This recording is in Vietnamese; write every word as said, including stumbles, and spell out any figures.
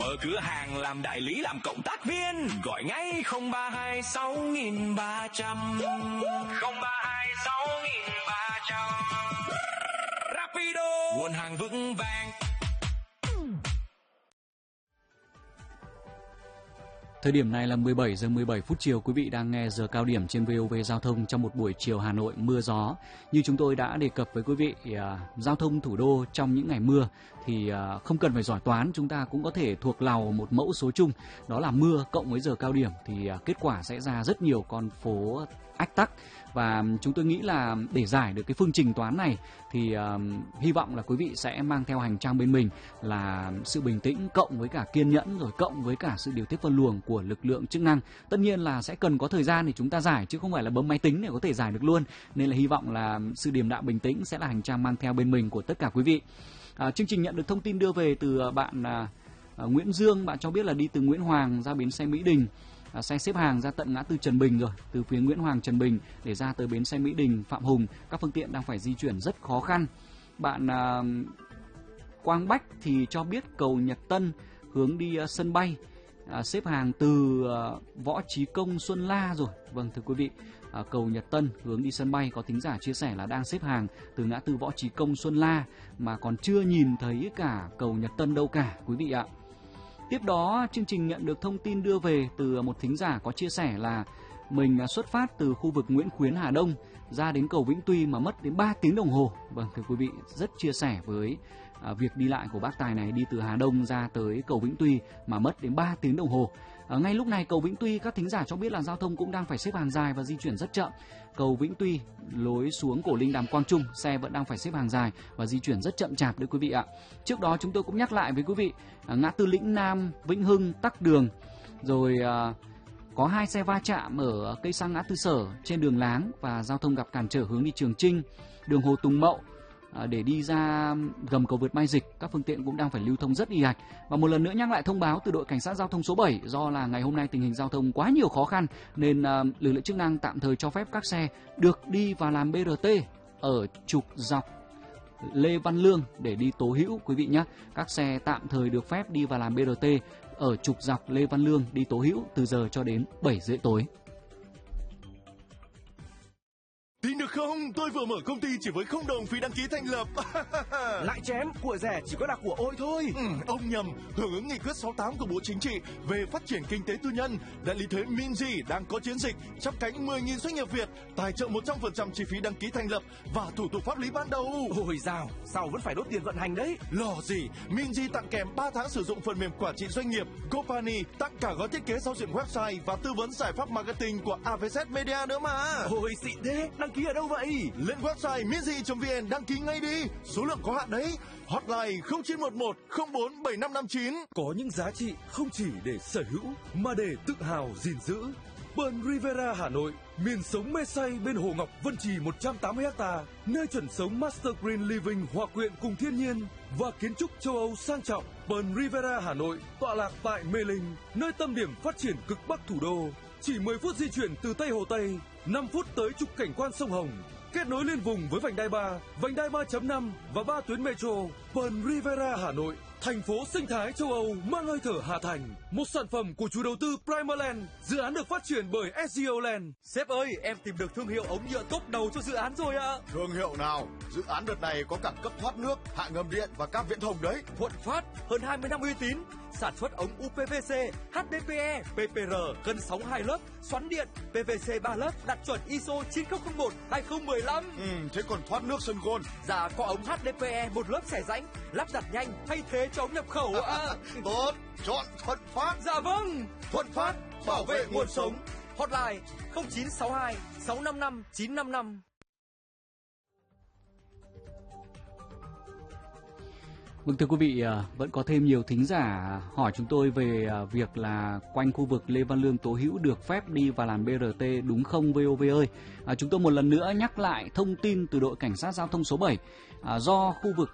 Mở cửa hàng làm đại lý làm cộng tác viên, gọi ngay không ba hai sáu ba trăm không ba hai sáu ba trăm. Rapido, nguồn hàng vững vàng. Thời điểm này là mười bảy giờ mười bảy phút chiều, quý vị đang nghe giờ cao điểm trên vê o vê Giao thông trong một buổi chiều Hà Nội mưa gió. Như chúng tôi đã đề cập với quý vị, à, giao thông thủ đô trong những ngày mưa thì à, không cần phải giỏi toán, chúng ta cũng có thể thuộc lầu một mẫu số chung, đó là mưa cộng với giờ cao điểm thì à, kết quả sẽ ra rất nhiều con phố ách tắc. Và chúng tôi nghĩ là để giải được cái phương trình toán này thì uh, hy vọng là quý vị sẽ mang theo hành trang bên mình là sự bình tĩnh cộng với cả kiên nhẫn, rồi cộng với cả sự điều tiết phân luồng của lực lượng chức năng. Tất nhiên là sẽ cần có thời gian để chúng ta giải, chứ không phải là bấm máy tính để có thể giải được luôn. Nên là hy vọng là sự điềm đạm bình tĩnh sẽ là hành trang mang theo bên mình của tất cả quý vị. Uh, chương trình nhận được thông tin đưa về từ bạn uh, Nguyễn Dương. Bạn cho biết là đi từ Nguyễn Hoàng ra bến xe Mỹ Đình. À, xe xếp hàng ra tận ngã tư Trần Bình rồi, từ phía Nguyễn Hoàng Trần Bình để ra tới bến xe Mỹ Đình Phạm Hùng, các phương tiện đang phải di chuyển rất khó khăn. Bạn à, Quang Bách thì cho biết cầu Nhật Tân hướng đi à, sân bay, à, xếp hàng từ à, Võ Trí Công Xuân La rồi. Vâng thưa quý vị, à, cầu Nhật Tân hướng đi sân bay có thính giả chia sẻ là đang xếp hàng từ ngã tư Võ Trí Công Xuân La mà còn chưa nhìn thấy cả cầu Nhật Tân đâu cả quý vị ạ. Tiếp đó, chương trình nhận được thông tin đưa về từ một thính giả có chia sẻ là mình xuất phát từ khu vực Nguyễn Khuyến Hà Đông ra đến cầu Vĩnh Tuy mà mất đến ba tiếng đồng hồ. Vâng, thưa quý vị, rất chia sẻ với à, việc đi lại của bác tài này, đi từ Hà Đông ra tới cầu Vĩnh Tuy mà mất đến ba tiếng đồng hồ. Ở ngay lúc này cầu Vĩnh Tuy, các thính giả cho biết là giao thông cũng đang phải xếp hàng dài và di chuyển rất chậm. Cầu Vĩnh Tuy lối xuống Cổ Linh Đàm Quang Trung, xe vẫn đang phải xếp hàng dài và di chuyển rất chậm chạp đấy quý vị ạ. Trước đó chúng tôi cũng nhắc lại với quý vị, ngã tư Lĩnh Nam, Vĩnh Hưng tắc đường, rồi à, có hai xe va chạm ở cây xăng ngã tư Sở trên đường Láng và giao thông gặp cản trở hướng đi Trường Chinh, đường Hồ Tùng Mậu. Để đi ra gầm cầu vượt Mai Dịch, các phương tiện cũng đang phải lưu thông rất ì ạch. Và một lần nữa nhắc lại thông báo từ đội cảnh sát giao thông số bảy, do là ngày hôm nay tình hình giao thông quá nhiều khó khăn nên uh, lực lượng chức năng tạm thời cho phép các xe được đi và làm bê rờ tê ở trục dọc Lê Văn Lương để đi Tố Hữu quý vị nhé. Các xe tạm thời được phép đi và làm bê rờ tê ở trục dọc Lê Văn Lương đi Tố Hữu từ giờ cho đến bảy rưỡi tối. Tin được không? Tôi vừa mở công ty chỉ với không đồng phí đăng ký thành lập. Lại chém, của rẻ chỉ có là của ôi thôi. Ừ, ông nhầm. Hưởng ứng nghị quyết sáu mươi tám của Bộ Chính trị về phát triển kinh tế tư nhân, đại lý thuế Minzy đang có chiến dịch chắp cánh mười nghìn doanh nghiệp Việt, tài trợ một trăm phần trăm chi phí đăng ký thành lập và thủ tục pháp lý ban đầu. Ôi dào, sao vẫn phải đốt tiền vận hành đấy? Lo gì? Minzy tặng kèm ba tháng sử dụng phần mềm quản trị doanh nghiệp. Gopani tặng cả gói thiết kế giao diện website và tư vấn giải pháp marketing của a vê zét Media nữa mà. Ôi xịn thế, đăng ký ở đâu vậy? Lên website minzy chấm vn đăng ký ngay đi, số lượng có hạn đấy. Hotline không chín một một không bốn bảy năm năm chín. Có những giá trị không chỉ để sở hữu mà để tự hào gìn giữ. Burn Rivera Hà Nội, miền sống mê say bên Hồ Ngọc Vân Trì một trăm tám mươi ha, nơi chuẩn sống Master Green Living hòa quyện cùng thiên nhiên và kiến trúc châu Âu sang trọng. Burn Rivera Hà Nội tọa lạc tại Mê Linh, nơi tâm điểm phát triển cực bắc thủ đô. Chỉ mười phút di chuyển từ Tây Hồ Tây, năm phút tới trục cảnh quan sông Hồng, kết nối liên vùng với vành đai ba, vành đai ba chấm năm và ba tuyến metro. Burn Rivera Hà Nội, thành phố sinh thái châu Âu mang hơi thở Hà Thành, một sản phẩm của chủ đầu tư Primaland. Dự án được phát triển bởi ét giê o Land. Sếp ơi, em tìm được thương hiệu ống nhựa top đầu cho dự án rồi ạ. Thương hiệu nào? Dự án đợt này có cả cấp thoát nước, hạ ngầm điện và cáp viễn thông đấy. Thuận Phát, hơn hai mươi năm uy tín, sản xuất ống u pê vê xê, hát đê pê e, pê pê rờ, cân sóng hai lớp, xoắn điện, pê vê xê ba lớp, đạt chuẩn i ét ô chín không không một hai không một lăm. Ừ, thế còn thoát nước sân gôn? Dạ, có ống hát đê pê e một lớp xẻ rãnh, lắp đặt nhanh, thay thế cho ống nhập khẩu ạ. Tốt, chọn Thuận Phát. Dạ vâng. Thuận Phát, bảo vệ nguồn sống. Hotline không chín sáu hai sáu năm năm chín năm năm. Vâng thưa quý vị, vẫn có thêm nhiều thính giả hỏi chúng tôi về việc là quanh khu vực Lê Văn Lương Tố Hữu được phép đi và làm bê rờ tê đúng không vê o vê ơi? À, chúng tôi một lần nữa nhắc lại thông tin từ đội cảnh sát giao thông số bảy. À, do khu vực